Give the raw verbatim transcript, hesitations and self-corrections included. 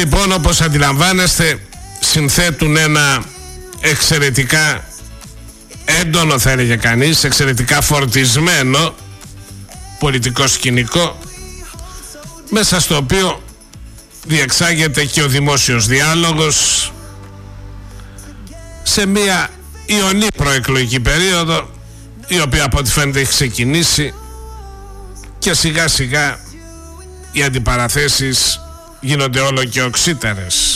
Λοιπόν, όπως αντιλαμβάνεστε, συνθέτουν ένα εξαιρετικά έντονο, θα έλεγε κανείς, εξαιρετικά φορτισμένο πολιτικό σκηνικό, μέσα στο οποίο διεξάγεται και ο δημόσιος διάλογος σε μια ιονή προεκλογική περίοδο, η οποία από ό,τι φαίνεται έχει ξεκινήσει, και σιγά σιγά οι αντιπαραθέσεις γίνονται όλο και οξύτερες.